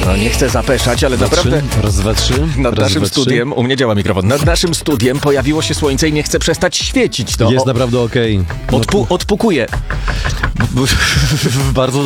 No, nie chcę zapeszać, ale naprawdę Raz, dwa, trzy. nad Raz, naszym dwa, trzy. studiem, u mnie działa mikrofon, nad naszym studiem pojawiło się słońce i nie chce przestać świecić. To Jest naprawdę okej. odpukuje. Bardzo